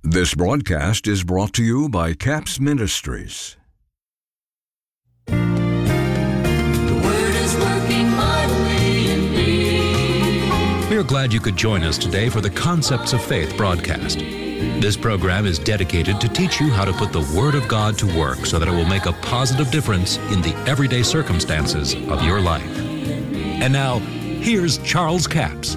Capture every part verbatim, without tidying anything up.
This broadcast is brought to you by Capps Ministries. The Word is working mightily in me. We are glad you could join us today for the Concepts of Faith broadcast. This program is dedicated to teach you how to put the Word of God to work so that it will make a positive difference in the everyday circumstances of your life. And now, here's Charles Capps.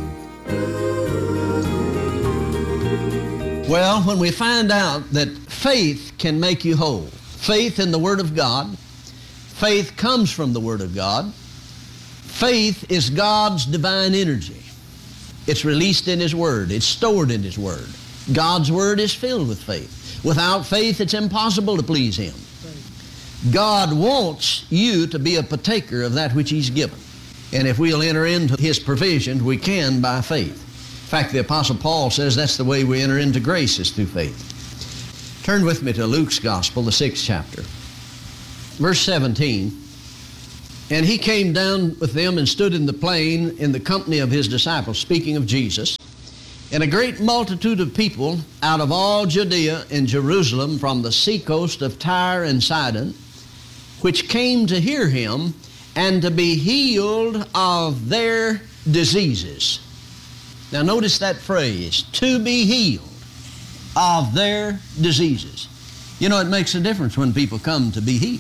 Well, when we find out that faith can make you whole, faith in the Word of God, faith comes from the Word of God, faith is God's divine energy. It's released in His Word. It's stored in His Word. God's Word is filled with faith. Without faith, it's impossible to please Him. God wants you to be a partaker of that which He's given. And if we'll enter into His provision, we can by faith. In fact, the Apostle Paul says that's the way we enter into grace, is through faith. Turn with me to Luke's Gospel, the sixth chapter. Verse seventeen. And he came down with them and stood in the plain in the company of his disciples, speaking of Jesus. And a great multitude of people out of all Judea and Jerusalem, from the seacoast of Tyre and Sidon, which came to hear him and to be healed of their diseases. Now notice that phrase, to be healed of their diseases. You know, it makes a difference when people come to be healed.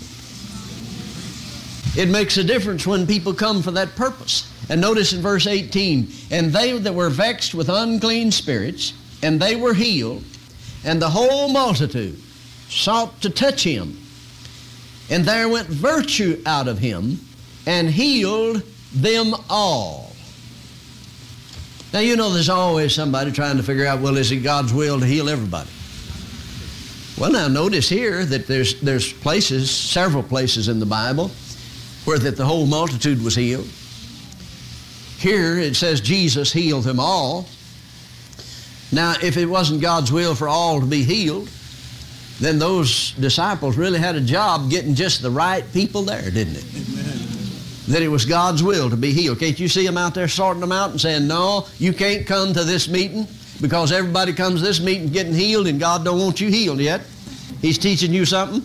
It makes a difference when people come for that purpose. And notice in verse eighteen, and they that were vexed with unclean spirits, and they were healed, and the whole multitude sought to touch him. And there went virtue out of him, and healed them all. Now, you know there's always somebody trying to figure out, well, is it God's will to heal everybody? Well, now notice here that there's, there's places, several places in the Bible, where that the whole multitude was healed. Here it says Jesus healed them all. Now, if it wasn't God's will for all to be healed, then those disciples really had a job getting just the right people there, didn't it? Amen. That it was God's will to be healed. Can't you see them out there sorting them out and saying, no, you can't come to this meeting because everybody comes to this meeting getting healed and God don't want you healed yet. He's teaching you something.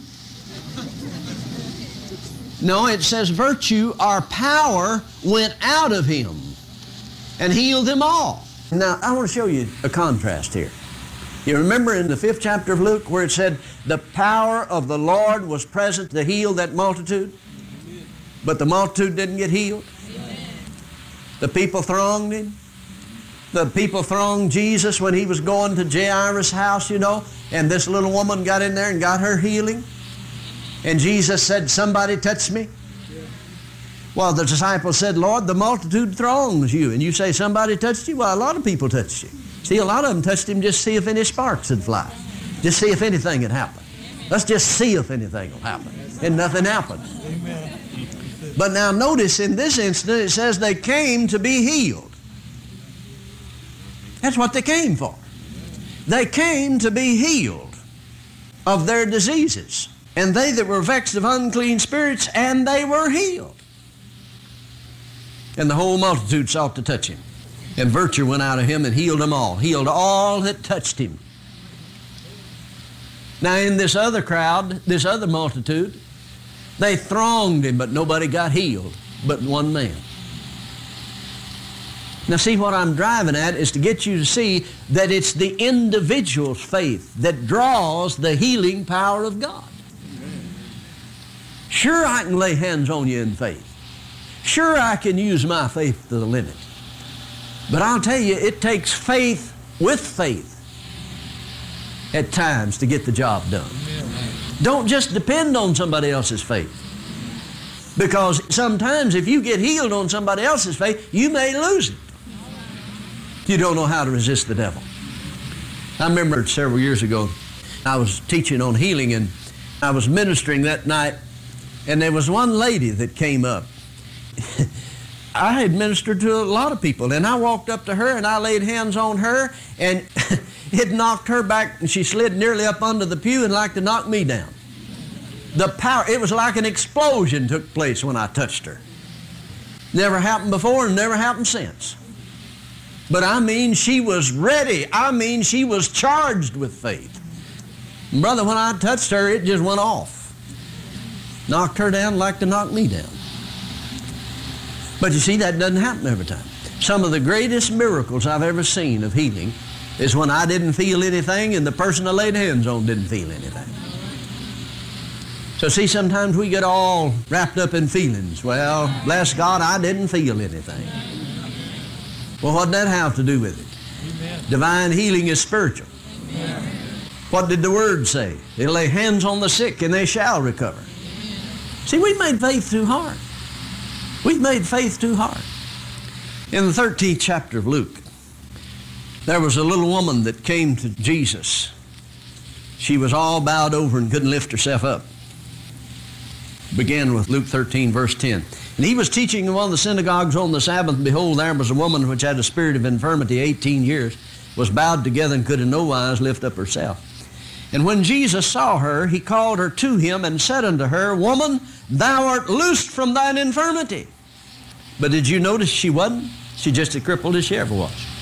No, it says virtue or power went out of him and healed them all. Now, I want to show you a contrast here. You remember in the fifth chapter of Luke where it said the power of the Lord was present to heal that multitude? But the multitude didn't get healed. The people thronged him. The people thronged Jesus when he was going to Jairus' house, you know, and this little woman got in there and got her healing. And Jesus said, somebody touched me. Well, the disciples said, Lord, the multitude throngs you. And you say somebody touched you? Well, a lot of people touched you. See, a lot of them touched him just to see if any sparks would fly. Just see if anything would happen. Let's just see if anything will happen. And nothing happened. Amen. But now notice in this instance it says they came to be healed. That's what they came for. They came to be healed of their diseases. And they that were vexed of unclean spirits, and they were healed. And the whole multitude sought to touch him. And virtue went out of him and healed them all. Healed all that touched him. Now in this other crowd, this other multitude, they thronged him, but nobody got healed but one man. Now see, what I'm driving at is to get you to see that it's the individual's faith that draws the healing power of God. Sure, I can lay hands on you in faith. Sure, I can use my faith to the limit. But I'll tell you, it takes faith with faith at times to get the job done. Don't just depend on somebody else's faith. Because sometimes if you get healed on somebody else's faith, you may lose it. You don't know how to resist the devil. I remember several years ago, I was teaching on healing and I was ministering that night, and there was one lady that came up. I had ministered to a lot of people, and I walked up to her and I laid hands on her, and it knocked her back, and she slid nearly up under the pew and like to knock me down. The power, it was like an explosion took place when I touched her. Never happened before and never happened since. But I mean, she was ready. I mean, she was charged with faith. And brother, when I touched her, it just went off. Knocked her down like to knock me down. But you see, that doesn't happen every time. Some of the greatest miracles I've ever seen of healing is when I didn't feel anything and the person I laid hands on didn't feel anything. So see, sometimes we get all wrapped up in feelings. Well, bless God, I didn't feel anything. Well, what did that have to do with it? Amen. Divine healing is spiritual. Amen. What did the Word say? They lay hands on the sick and they shall recover. Amen. See, we've made faith too hard. We've made faith too hard. In the thirteenth chapter of Luke, there was a little woman that came to Jesus. She was all bowed over and couldn't lift herself up. Began with Luke thirteen, verse ten. And he was teaching in one of the synagogues on the Sabbath, and behold, there was a woman which had a spirit of infirmity eighteen years, was bowed together and could in no wise lift up herself. And when Jesus saw her, he called her to him and said unto her, Woman, thou art loosed from thine infirmity. But did you notice she wasn't? She just as crippled as she ever was.